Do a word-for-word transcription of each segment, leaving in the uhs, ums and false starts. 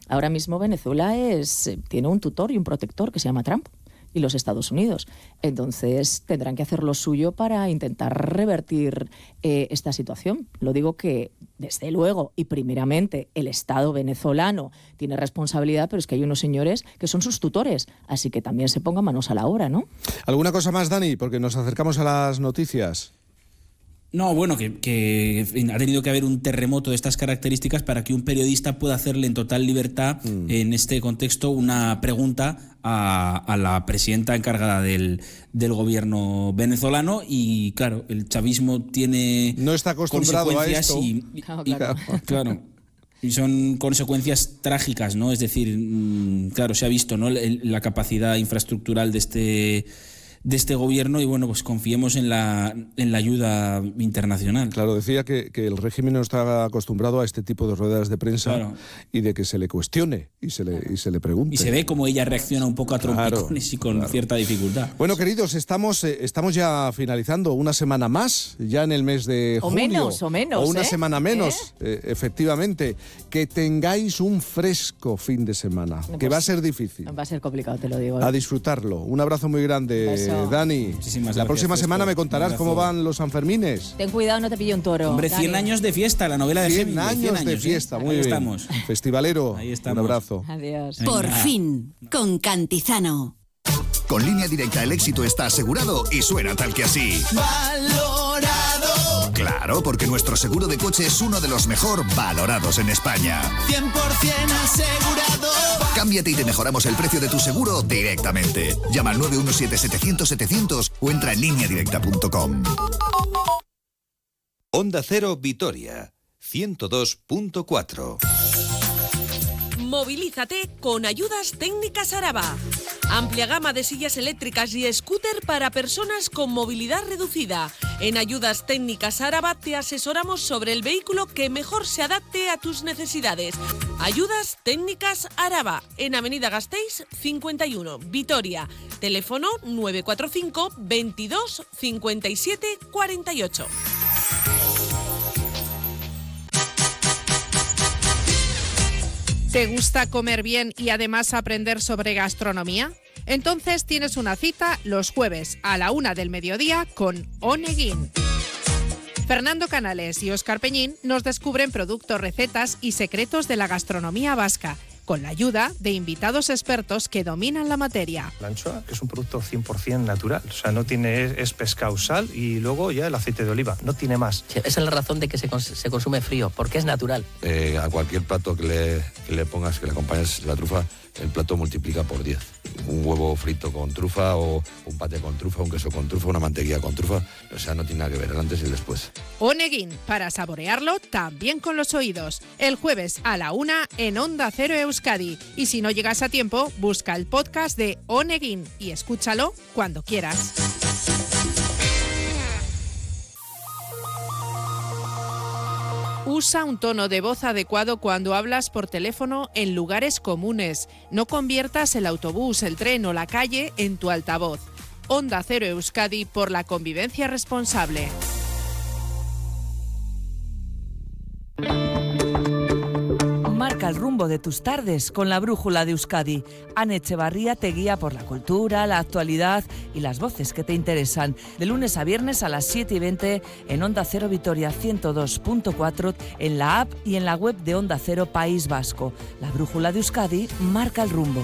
Ahora mismo Venezuela es, tiene un tutor y un protector que se llama Trump y los Estados Unidos. Entonces tendrán que hacer lo suyo para intentar revertir eh, esta situación. Lo digo que, desde luego, y primeramente, el Estado venezolano tiene responsabilidad, pero es que hay unos señores que son sus tutores, así que también se pongan manos a la obra, ¿no? ¿Alguna cosa más, Dani? Porque nos acercamos a las noticias. No, bueno, que, que en fin, ha tenido que haber un terremoto de estas características para que un periodista pueda hacerle en total libertad, mm. en este contexto, una pregunta a, a la presidenta encargada del, del gobierno venezolano. Y claro, el chavismo tiene no está acostumbrado a esto. Y, y, claro, claro. Y, claro, y son consecuencias trágicas, ¿no? Es decir, claro, se ha visto, ¿no?, la capacidad infraestructural de este de este gobierno, y bueno, pues confiemos en la en la ayuda internacional. Claro, decía que, que el régimen no está acostumbrado a este tipo de ruedas de prensa, claro, y de que se le cuestione y se le, y se le pregunte. Y se ve cómo ella reacciona un poco a trompicones, claro, y con claro. cierta dificultad. Bueno, queridos, estamos, eh, estamos ya finalizando una semana más, ya en el mes de o junio. Menos, o menos, O una ¿eh? semana menos, ¿Eh? Eh, efectivamente. Que tengáis un fresco fin de semana, pues, que va a ser difícil. Va a ser complicado, te lo digo. A disfrutarlo. Un abrazo muy grande, Eso. Dani. Muchísimas la gracias, próxima Fresco. semana me contarás cómo van los Sanfermines. Ten cuidado, no te pille un toro. Hombre, cien Dani. años de fiesta, la novela de cien Hemingway. años, cien años de fiesta, ¿eh? muy Ahí bien. Estamos. Festivalero, Ahí estamos. Un abrazo. Adiós. Por Venga. Fin, con Cantizano. Con Línea Directa el éxito está asegurado y suena tal que así. ¡Valorado! Claro, porque nuestro seguro de coche es uno de los mejor valorados en España. cien por ciento asegurado. Cámbiate y te mejoramos el precio de tu seguro directamente. Llama al nueve uno siete, setecientos, setecientos o entra en línea directa punto com. Onda Cero Vitoria, ciento dos punto cuatro. Movilízate con Ayudas Técnicas Araba. Amplia gama de sillas eléctricas y scooter para personas con movilidad reducida. En Ayudas Técnicas Araba te asesoramos sobre el vehículo que mejor se adapte a tus necesidades. Ayudas Técnicas Araba, en Avenida Gasteiz cincuenta y uno, Vitoria. Teléfono nueve cuatro cinco, veintidós, cincuenta y siete, cuarenta y ocho. ¿Te gusta comer bien y además aprender sobre gastronomía? Entonces tienes una cita los jueves a la una del mediodía con Oneguin. Fernando Canales y Óscar Peñín nos descubren productos, recetas y secretos de la gastronomía vasca, con la ayuda de invitados expertos que dominan la materia. La anchoa es un producto cien por ciento natural, o sea, no tiene, es, es pescado, sal y luego ya el aceite de oliva, no tiene más. Sí, esa es la razón de que se, cons- se consume frío, porque es natural. Eh, a cualquier plato que le, que le pongas, que le acompañes la trufa, el plato multiplica por diez. Un huevo frito con trufa o un pate con trufa, un queso con trufa, una mantequilla con trufa, o sea, no tiene nada que ver el antes y el después. Oneguin, para saborearlo también con los oídos. El jueves a la una en Onda Cero Euskadi. Y si no llegas a tiempo, busca el podcast de Oneguin y escúchalo cuando quieras. Usa un tono de voz adecuado cuando hablas por teléfono en lugares comunes. No conviertas el autobús, el tren o la calle en tu altavoz. Onda Cero Euskadi por la convivencia responsable. Marca el rumbo de tus tardes con la brújula de Euskadi. Ane Echevarría te guía por la cultura, la actualidad y las voces que te interesan. De lunes a viernes a las siete y veinte en Onda Cero Vitoria ciento dos punto cuatro, en la app y en la web de Onda Cero País Vasco. La brújula de Euskadi marca el rumbo.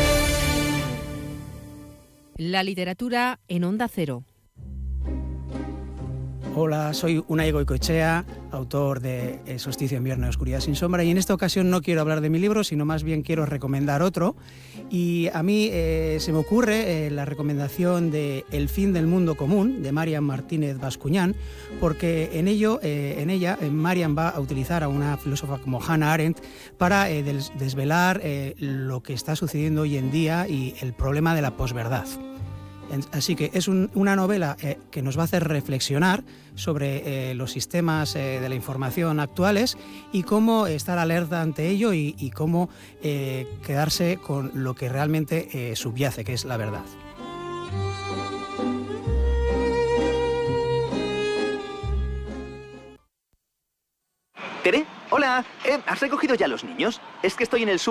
La literatura en Onda Cero. Hola, soy Unai Goicoechea, autor de El solsticio en invierno y Oscuridad sin sombra, y en esta ocasión no quiero hablar de mi libro, sino más bien quiero recomendar otro. Y a mí eh, se me ocurre eh, la recomendación de El fin del mundo común, de Marian Martínez Bascuñán, porque en, ello, eh, en ella eh, Marian va a utilizar a una filósofa como Hannah Arendt para eh, des- desvelar eh, lo que está sucediendo hoy en día y el problema de la posverdad. Así que es un, una novela eh, que nos va a hacer reflexionar sobre eh, los sistemas eh, de la información actuales y cómo estar alerta ante ello y, y cómo eh, quedarse con lo que realmente eh, subyace, que es la verdad. Tere, hola, eh, ¿has recogido ya a los niños? Es que estoy en el súper.